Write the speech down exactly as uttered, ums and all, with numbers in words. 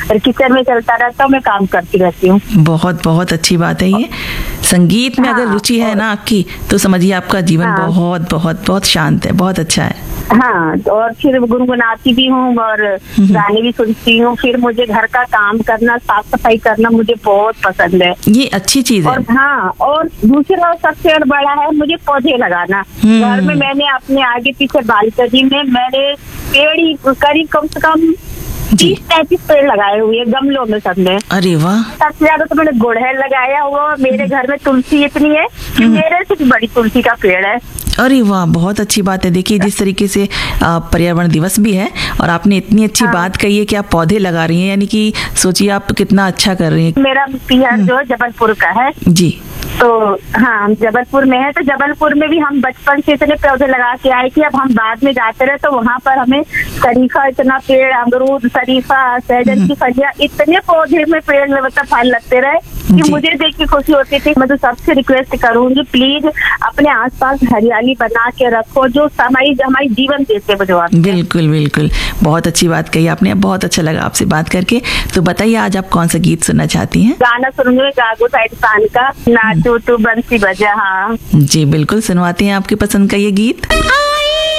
और किचन में चलता रहता हूँ, मैं काम करती रहती हूँ। बहुत बहुत अच्छी बात है ये। संगीत में हाँ, अगर रुचि है ना आपकी, तो समझिए आपका जीवन हाँ, बहुत बहुत बहुत शांत है, बहुत अच्छा है। हाँ, और फिर गुनगुनाती भी हूँ और गाने भी सुनती हूँ। फिर मुझे घर का काम करना, साफ सफाई करना मुझे बहुत पसंद है। ये अच्छी चीज है। और हाँ, और दूसरा सबसे बड़ा है मुझे पौधे लगाना। घर में मैंने अपने आगे पीछे बालकनी में मैंने पेड़ करीब कम से कम तीस पैंतीस पेड़ लगाए हुए गमलों में, सब में। अरे वाह। सबसे ज्यादा तो मैंने गुड़हल लगाया हुआ। मेरे घर में तुलसी इतनी है कि मेरे से भी बड़ी तुलसी का पेड़ है। अरे वाह, बहुत अच्छी बात है। देखिए, जिस तरीके से पर्यावरण दिवस भी है और आपने इतनी अच्छी हाँ। बात कही है कि आप पौधे लगा रही हैं, यानी कि सोचिए आप कितना अच्छा कर रही हैं। मेरा पिया जो जबलपुर का है जी, तो हाँ जबलपुर में है। तो जबलपुर में भी हम बचपन से इतने पौधे लगा के आए कि अब हम बाद में जाते रहे तो वहाँ पर हमें शरीफा इतना पेड़, अमरूद, शरीफा, सहजन की फलियां, इतने पौधे में पेड़ में मतलब फल लगते रहे कि मुझे देख के खुशी होती थी। मैं तो सबसे रिक्वेस्ट करूंगी, प्लीज अपने आसपास हरियाली बना के रखो, जो हमारी हमारी जीवन देते हैं। बिल्कुल बिल्कुल, बहुत अच्छी बात कही आपने। बहुत अच्छा लगा आपसे बात करके। तो बताइए आज आप कौन सा गीत सुनना चाहती हैं? गाना सुनूंगी गागो साइड पान का, नाचो तो बंसी बजा। हाँ जी बिल्कुल, सुनवाते हैं आपकी पसंद का ये गीत।